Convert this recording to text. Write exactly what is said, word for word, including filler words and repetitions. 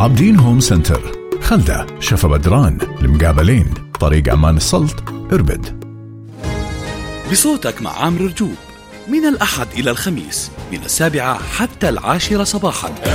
عابدين هوم سنتر، خلدة، شفا بدران، المقابلين، طريق عمان السلط، إربد. بصوتك مع عامر رجوب من الأحد إلى الخميس من السابعة حتى العاشرة صباحا.